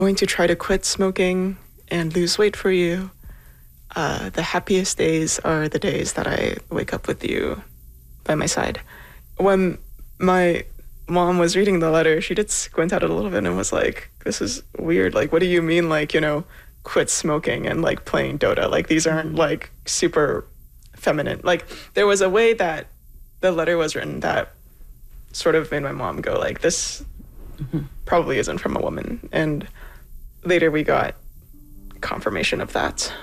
going to try to quit smoking and lose weight for you. The happiest days are the days that I wake up with you by my side. When my mom was reading the letter, she did squint at it a little bit and was like, this is weird. Like, what do you mean, like, quit smoking and like playing Dota? Like, these aren't like super feminine. Like, there was a way that the letter was written that sort of made my mom go like, this probably isn't from a woman. And later we got confirmation of that.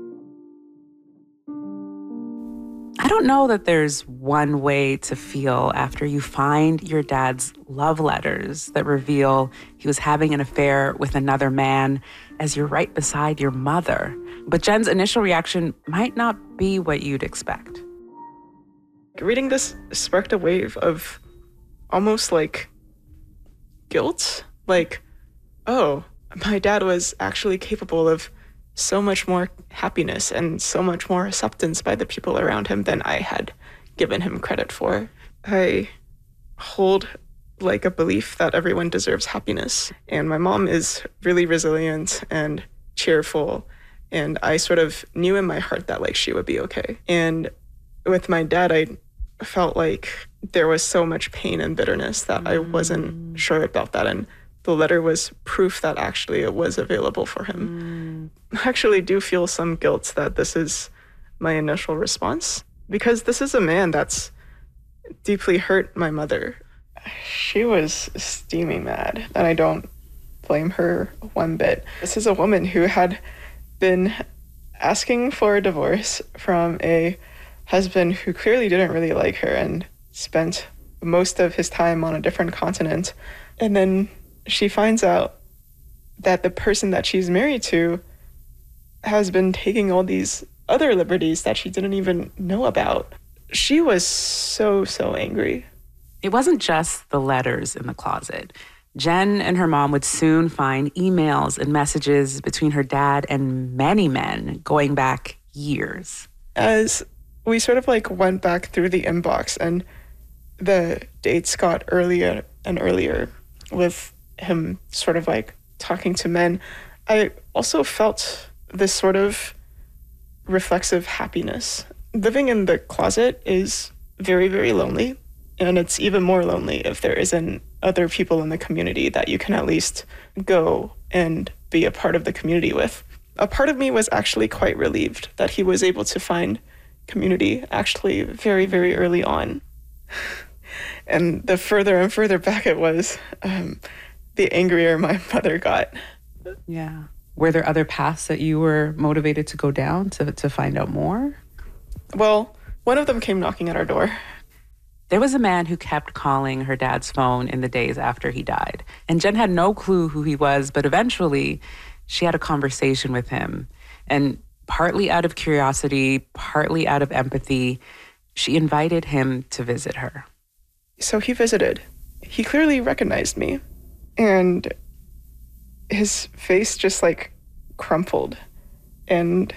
I don't know that there's one way to feel after you find your dad's love letters that reveal he was having an affair with another man as you're right beside your mother. But Jen's initial reaction might not be what you'd expect. Reading this sparked a wave of almost like guilt. Like, oh, my dad was actually capable of so much more happiness and so much more acceptance by the people around him than I had given him credit for. I hold like a belief that everyone deserves happiness. And my mom is really resilient and cheerful. And I sort of knew in my heart that like she would be okay. And with my dad, I felt like there was so much pain and bitterness that I wasn't sure about that. And the letter was proof that actually it was available for him. I actually do feel some guilt that this is my initial response, because this is a man that's deeply hurt my mother. She was steaming mad, and I don't blame her one bit. This is a woman who had been asking for a divorce from a husband who clearly didn't really like her and spent most of his time on a different continent. And then she finds out that the person that she's married to has been taking all these other liberties that she didn't even know about. She was so angry. It wasn't just the letters in the closet. Jen and her mom would soon find emails and messages between her dad and many men going back years. As we sort of like went back through the inbox and the dates got earlier and earlier with him sort of like talking to men, I also felt this sort of reflexive happiness. Living in the closet is very, very lonely. And it's even more lonely if there isn't other people in the community that you can at least go and be a part of the community with. A part of me was actually quite relieved that he was able to find community actually very, very early on. And the further and further back it was, the angrier my mother got. Yeah. Were there other paths that you were motivated to go down to find out more? Well, one of them came knocking at our door. There was a man who kept calling her dad's phone in the days after he died. And Jen had no clue who he was, but eventually she had a conversation with him. And partly out of curiosity, partly out of empathy, she invited him to visit her. So he visited. He clearly recognized me. And his face just like crumpled. And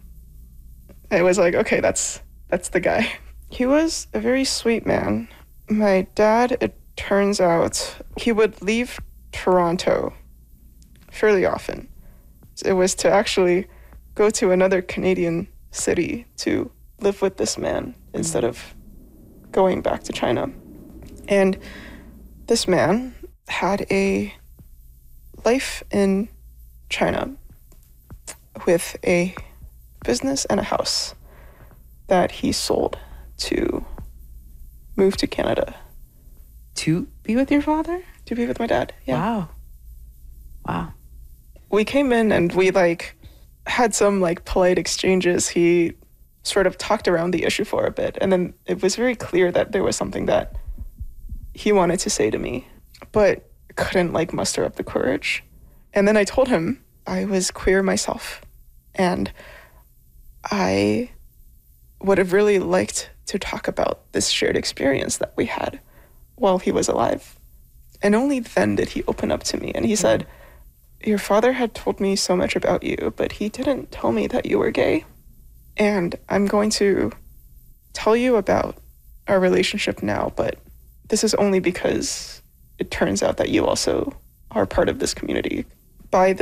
I was like, okay, that's the guy. He was a very sweet man. My dad, it turns out, he would leave Toronto fairly often. It was to actually go to another Canadian city to live with this man instead of going back to China. And this man had a life in China with a business and a house that he sold to move to Canada. To be with your father? To be with my dad, yeah. Wow. We came in and we like had some like polite exchanges. He sort of talked around the issue for a bit. And then it was very clear that there was something that he wanted to say to me, but couldn't like muster up the courage. And then I told him I was queer myself. And I would have really liked to talk about this shared experience that we had while he was alive. And only then did he open up to me. And he said, your father had told me so much about you, but he didn't tell me that you were gay. And I'm going to tell you about our relationship now, but this is only because it turns out that you also are part of this community. by